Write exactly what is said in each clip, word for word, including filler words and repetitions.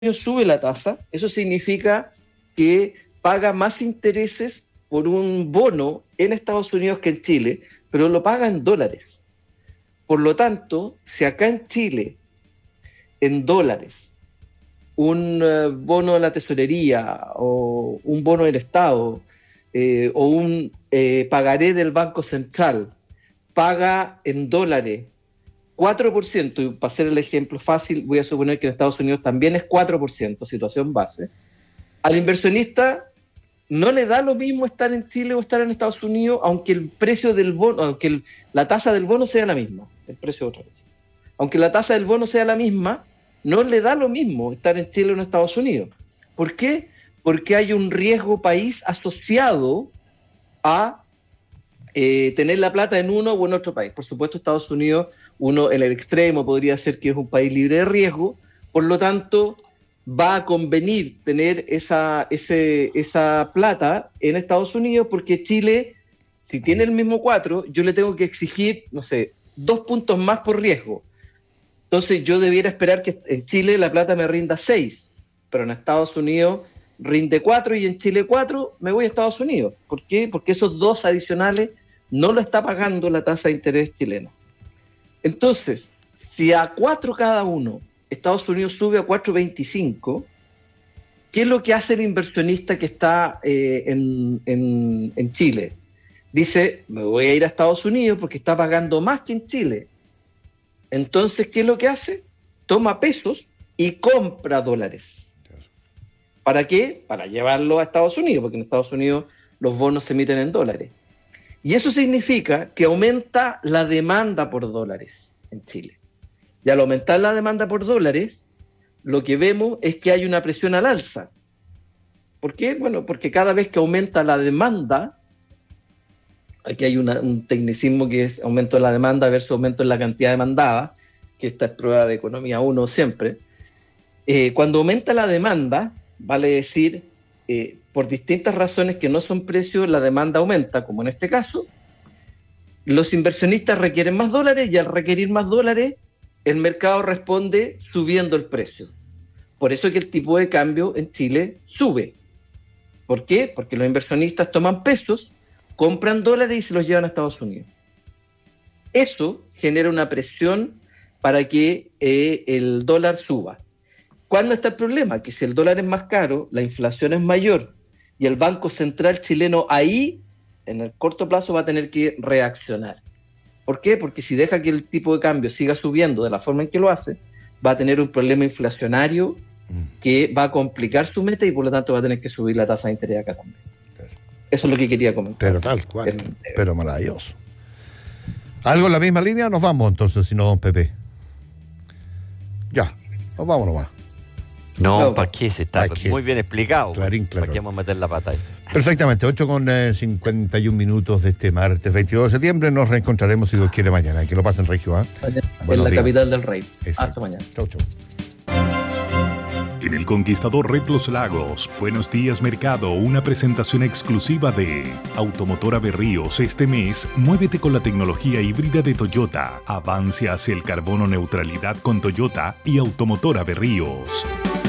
sube la tasa, eso significa que paga más intereses por un bono en Estados Unidos que en Chile, pero lo paga en dólares. Por lo tanto, si acá en Chile, en dólares, un uh, bono de la tesorería o un bono del Estado eh, o un eh, pagaré del Banco Central paga en dólares cuatro por ciento, y para hacer el ejemplo fácil, voy a suponer que en Estados Unidos también es cuatro por ciento, situación base, al inversionista no le da lo mismo estar en Chile o estar en Estados Unidos, aunque el precio del bono, aunque el, la tasa del bono sea la misma, el precio otra vez. Aunque la tasa del bono sea la misma, no le da lo mismo estar en Chile o en Estados Unidos. ¿Por qué? Porque hay un riesgo país asociado a eh, tener la plata en uno o en otro país. Por supuesto, Estados Unidos, uno en el extremo podría ser que es un país libre de riesgo, por lo tanto va a convenir tener esa, ese, esa plata en Estados Unidos, porque Chile, si tiene el mismo cuatro, yo le tengo que exigir, no sé, dos puntos más por riesgo. Entonces yo debiera esperar que en Chile la plata me rinda seis, pero en Estados Unidos rinde cuatro y en Chile cuatro, me voy a Estados Unidos. ¿Por qué? Porque esos dos adicionales no lo está pagando la tasa de interés chilena. Entonces, si a cuatro cada uno, Estados Unidos sube a cuatro punto veinticinco, ¿qué es lo que hace el inversionista que está eh, en, en, en Chile? Dice, me voy a ir a Estados Unidos porque está pagando más que en Chile. Entonces, ¿qué es lo que hace? Toma pesos y compra dólares. ¿Para qué? Para llevarlo a Estados Unidos, porque en Estados Unidos los bonos se emiten en dólares. Y eso significa que aumenta la demanda por dólares en Chile. Y al aumentar la demanda por dólares, lo que vemos es que hay una presión al alza. ¿Por qué? Bueno, porque cada vez que aumenta la demanda, aquí hay una, un tecnicismo que es aumento de la demanda versus aumento en la cantidad demandada, que esta es prueba de economía uno siempre. Eh, cuando aumenta la demanda, vale decir, eh, por distintas razones que no son precios, la demanda aumenta, como en este caso, los inversionistas requieren más dólares y al requerir más dólares, el mercado responde subiendo el precio. Por eso es que el tipo de cambio en Chile sube. ¿Por qué? Porque los inversionistas toman pesos, compran dólares y se los llevan a Estados Unidos. Eso genera una presión para que eh, el dólar suba. ¿Cuándo está el problema? Que si el dólar es más caro, la inflación es mayor y el Banco Central chileno ahí, en el corto plazo, va a tener que reaccionar. ¿Por qué? Porque si deja que el tipo de cambio siga subiendo de la forma en que lo hace, va a tener un problema inflacionario que va a complicar su meta y por lo tanto va a tener que subir la tasa de interés acá también. Eso es lo que quería comentar. Pero tal cual, en, pero maravilloso. ¿Algo en la misma línea? Nos vamos entonces, si no, don Pepe. Ya, nos vamos nomás. No, no ¿para qué? Se está qué? Muy bien explicado. Clarín, claro. ¿Para qué vamos a meter la pata ahí? Perfectamente, ocho con cincuenta y un minutos de este martes veintidós de septiembre. Nos reencontraremos, si Dios quiere, mañana. Que lo pasen, Regio. ¿eh? En la días. Capital del Rey. Exacto. Hasta mañana. Chau, chau. En el Conquistador Red Los Lagos, Buenos Días Mercado, una presentación exclusiva de Automotora Berríos. Este mes, muévete con la tecnología híbrida de Toyota. Avance hacia el carbono neutralidad con Toyota y Automotora Berríos.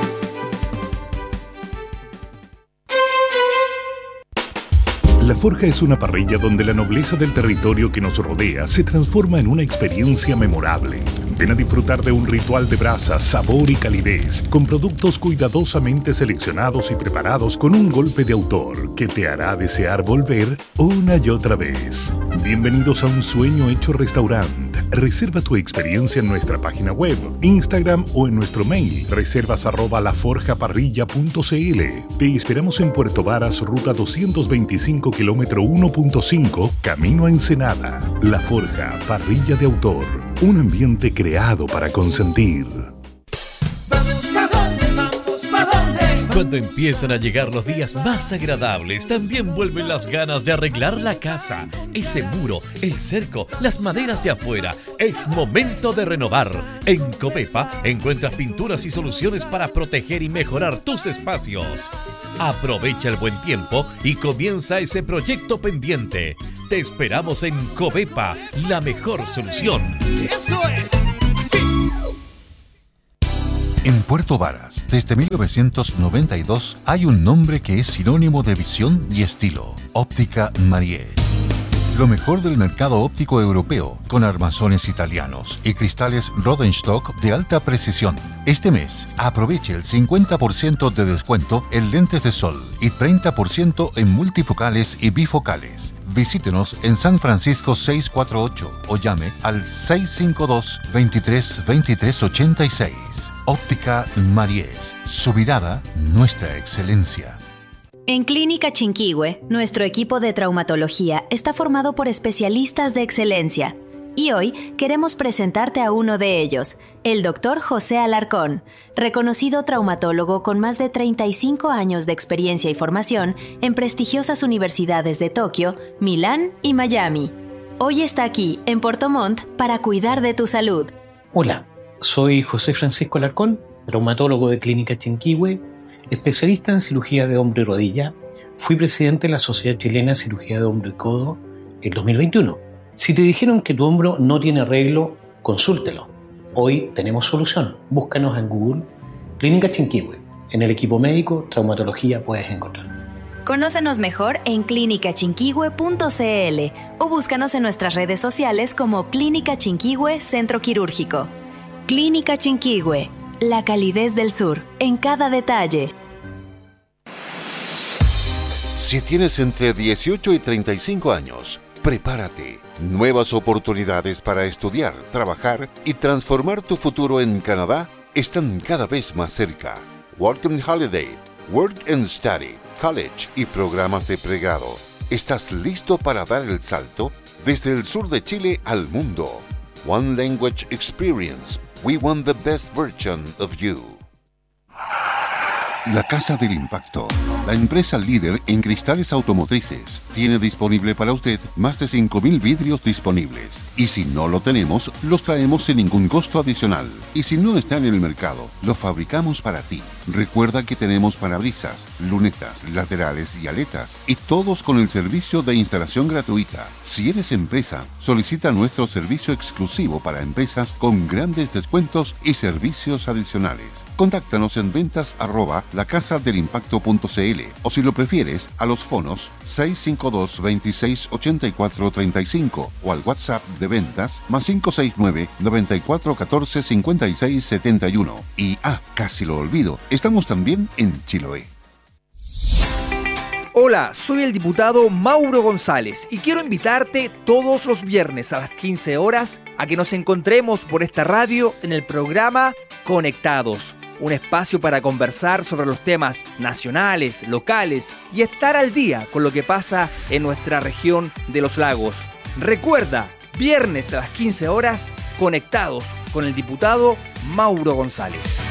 La Forja es una parrilla donde la nobleza del territorio que nos rodea se transforma en una experiencia memorable. Ven a disfrutar de un ritual de brasa, sabor y calidez, con productos cuidadosamente seleccionados y preparados con un golpe de autor que te hará desear volver una y otra vez. Bienvenidos a un sueño hecho restaurante. Reserva tu experiencia en nuestra página web, Instagram o en nuestro mail, reservas arroba laforjaparrilla punto cl. Te esperamos en Puerto Varas, ruta doscientos veinticinco, kilómetro uno punto cinco, camino a Ensenada. La Forja, parrilla de autor. Un ambiente creado para consentir. Vamos pa' dónde, vamos pa' dónde. Cuando empiezan a llegar los días más agradables, también vuelven las ganas de arreglar la casa. Ese muro, el cerco, las maderas de afuera. Es momento de renovar. En Covepa encuentras pinturas y soluciones para proteger y mejorar tus espacios. Aprovecha el buen tiempo y comienza ese proyecto pendiente. Te esperamos en Covepa, la mejor solución. Eso es. Sí. En Puerto Varas, desde mil novecientos noventa y dos, hay un nombre que es sinónimo de visión y estilo: Óptica Mariés. Lo mejor del mercado óptico europeo, con armazones italianos y cristales Rodenstock de alta precisión. Este mes, aproveche el cincuenta por ciento de descuento en lentes de sol y treinta por ciento en multifocales y bifocales. Visítenos en San Francisco seiscientos cuarenta y ocho o llame al seis cinco dos, veintitrés, veintitrés ochenta y seis. Óptica Mariés. Su mirada, nuestra excelencia. En Clínica Chinquihue, nuestro equipo de traumatología está formado por especialistas de excelencia. Y hoy queremos presentarte a uno de ellos, el doctor José Alarcón, reconocido traumatólogo con más de treinta y cinco años de experiencia y formación en prestigiosas universidades de Tokio, Milán y Miami. Hoy está aquí, en Puerto Montt, para cuidar de tu salud. Hola, soy José Francisco Alarcón, traumatólogo de Clínica Chinquihue, especialista en cirugía de hombro y rodilla. Fui presidente de la Sociedad Chilena de Cirugía de Hombro y Codo en dos mil veintiuno. Si te dijeron que tu hombro no tiene arreglo, consúltelo. Hoy tenemos solución. Búscanos en Google Clínica Chinquihue. En el equipo médico, traumatología puedes encontrar. Conócenos mejor en clínica chinquihue punto c l o búscanos en nuestras redes sociales como Clínica Chinquihue Centro Quirúrgico. Clínica Chinquihue, la calidez del sur, en cada detalle. Si tienes entre dieciocho y treinta y cinco años, prepárate. Nuevas oportunidades para estudiar, trabajar y transformar tu futuro en Canadá están cada vez más cerca. Work and Holiday, Work and Study, College y programas de pregrado. ¿Estás listo para dar el salto desde el sur de Chile al mundo? One Language Experience. We want the best version of you. La Casa del Impacto, la empresa líder en cristales automotrices, tiene disponible para usted más de cinco mil vidrios disponibles. Y si no lo tenemos, los traemos sin ningún costo adicional. Y si no está en el mercado, lo fabricamos para ti. Recuerda que tenemos parabrisas, lunetas, laterales y aletas, y todos con el servicio de instalación gratuita. Si eres empresa, solicita nuestro servicio exclusivo para empresas con grandes descuentos y servicios adicionales. Contáctanos en ventas arroba lacasadelimpacto punto c l o si lo prefieres, a los fonos seis cinco dos, veintiséis ochenta y cuatro treinta y cinco o al WhatsApp de ventas más cinco seis nueve, noventa y cuatro catorce cincuenta y seis setenta y uno. Y, ah, casi lo olvido, estamos también en Chiloé. Hola, soy el diputado Mauro González y quiero invitarte todos los viernes a las quince horas a que nos encontremos por esta radio en el programa Conectados, un espacio para conversar sobre los temas nacionales, locales y estar al día con lo que pasa en nuestra región de los lagos. Recuerda, viernes a las quince horas, Conectados con el diputado Mauro González.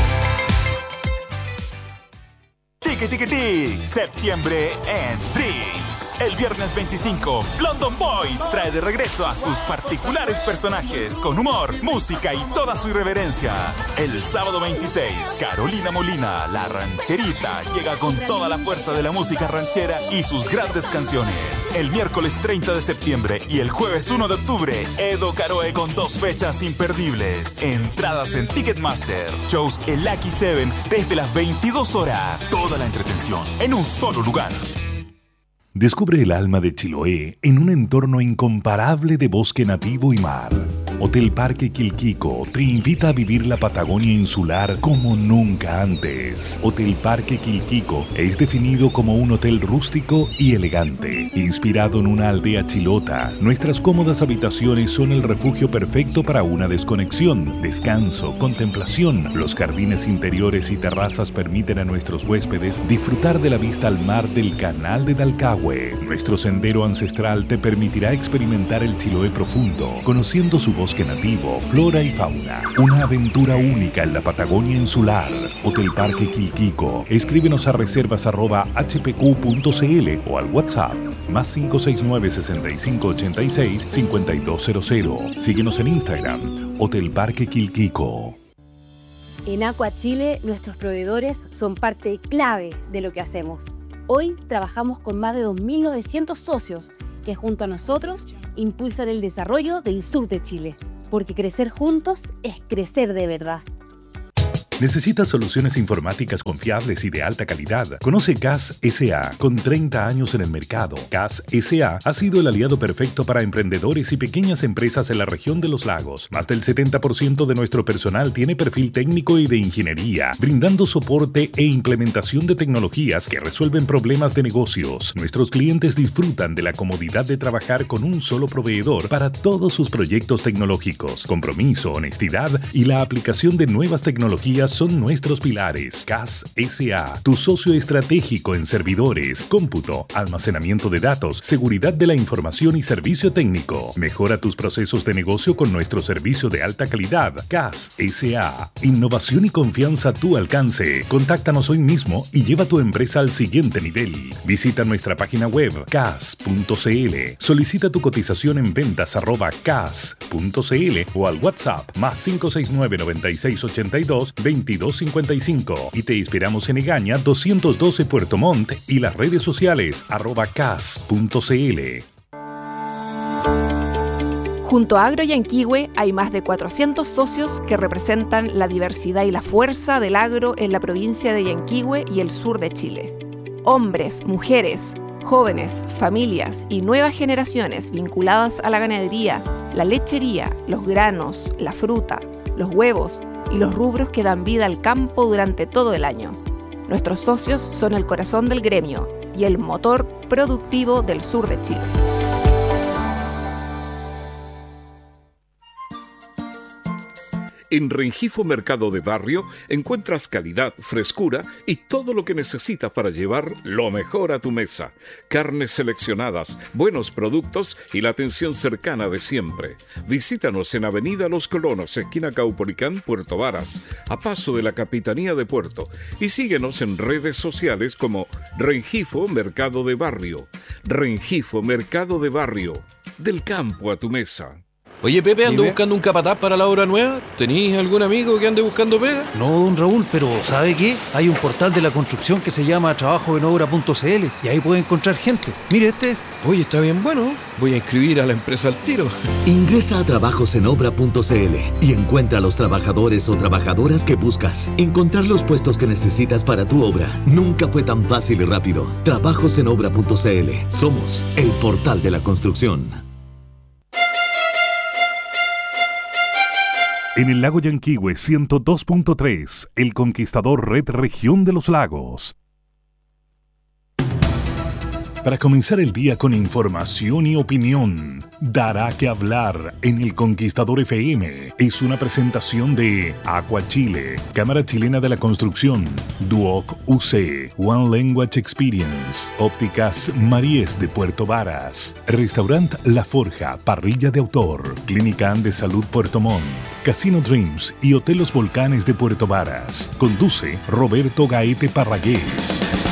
Tiki Tiki Tiki, septiembre en Dreams. El viernes veinticinco, London Boys trae de regreso a sus particulares personajes con humor, música y toda su irreverencia. El sábado veintiséis, Carolina Molina, la rancherita, llega con toda la fuerza de la música ranchera y sus grandes canciones. El miércoles treinta de septiembre y el jueves uno de octubre, Edo Caroe con dos fechas imperdibles. Entradas en Ticketmaster. Shows el Lucky Seven desde las veintidós horas. Toda la entretención en un solo lugar. Descubre el alma de Chiloé en un entorno incomparable de bosque nativo y mar. Hotel Parque Quilquico te invita a vivir la Patagonia insular como nunca antes. Hotel Parque Quilquico es definido como un hotel rústico y elegante, inspirado en una aldea chilota. Nuestras cómodas habitaciones son el refugio perfecto para una desconexión, descanso, contemplación. Los jardines interiores y terrazas permiten a nuestros huéspedes disfrutar de la vista al mar del Canal de Dalcahue. Nuestro sendero ancestral te permitirá experimentar el Chiloé profundo, conociendo su bosque nativo, flora y fauna. Una aventura única en la Patagonia insular. Hotel Parque Quilquico. Escríbenos a reservas arroba h p q punto c l o al WhatsApp más cinco seis nueve, sesenta y cinco ochenta y seis, cincuenta y dos cero cero. Síguenos en Instagram, Hotel Parque Quilquico. En Aqua Chile, nuestros proveedores son parte clave de lo que hacemos. Hoy trabajamos con más de dos mil novecientos socios que junto a nosotros impulsan el desarrollo del sur de Chile, porque crecer juntos es crecer de verdad. ¿Necesitas soluciones informáticas confiables y de alta calidad? Conoce C A S S A. Con treinta años en el mercado, C A S S A ha sido el aliado perfecto para emprendedores y pequeñas empresas en la región de los lagos. Más del setenta por ciento de nuestro personal tiene perfil técnico y de ingeniería, brindando soporte e implementación de tecnologías que resuelven problemas de negocios. Nuestros clientes disfrutan de la comodidad de trabajar con un solo proveedor para todos sus proyectos tecnológicos. Compromiso, honestidad y la aplicación de nuevas tecnologías son nuestros pilares. C A S S A, tu socio estratégico en servidores, cómputo, almacenamiento de datos, seguridad de la información y servicio técnico. Mejora tus procesos de negocio con nuestro servicio de alta calidad. C A S S A, innovación y confianza a tu alcance. Contáctanos hoy mismo y lleva tu empresa al siguiente nivel. Visita nuestra página web cas punto cl. Solicita tu cotización en ventas arroba cas punto cl o al WhatsApp más cinco seis nueve, noventa y seis, ochenta y dos, veintidós cincuenta y cinco y te inspiramos en Egaña doscientos doce Puerto Montt y las redes sociales arroba cas punto cl. Junto a Agro Yanquihue hay más de cuatrocientos socios que representan la diversidad y la fuerza del agro en la provincia de Yanquihue y el sur de Chile. Hombres, mujeres, jóvenes, familias y nuevas generaciones vinculadas a la ganadería, la lechería, los granos, la fruta, los huevos y los rubros que dan vida al campo durante todo el año. Nuestros socios son el corazón del gremio y el motor productivo del sur de Chile. En Rengifo Mercado de Barrio encuentras calidad, frescura y todo lo que necesitas para llevar lo mejor a tu mesa. Carnes seleccionadas, buenos productos y la atención cercana de siempre. Visítanos en Avenida Los Colonos, esquina Caupolicán, Puerto Varas, a paso de la Capitanía de Puerto. Y síguenos en redes sociales como Rengifo Mercado de Barrio. Rengifo Mercado de Barrio, del campo a tu mesa. Oye, Pepe, ando buscando un capataz para la obra nueva. ¿Tenís algún amigo que ande buscando pega? No, don Raúl, pero ¿sabe qué? Hay un portal de la construcción que se llama trabajo en obra punto cl y ahí puede encontrar gente. Mire, este es. Oye, está bien bueno. Voy a inscribir a la empresa al tiro. Ingresa a trabajos en obra punto cl y encuentra a los trabajadores o trabajadoras que buscas. Encontrar los puestos que necesitas para tu obra nunca fue tan fácil y rápido. trabajos en obra punto cl. Somos el portal de la construcción. En el lago Yanquihue ciento dos punto tres, El Conquistador Red Región de los Lagos. Para comenzar el día con información y opinión, dará que hablar en El Conquistador F M. Es una presentación de Aqua Chile, Cámara Chilena de la Construcción, Duoc U C, One Language Experience, Ópticas Maríes de Puerto Varas, Restaurant La Forja, Parrilla de Autor, Clínica Ande Salud Puerto Montt, Casino Dreams y Hotel Los Volcanes de Puerto Varas. Conduce Roberto Gaete Parragués.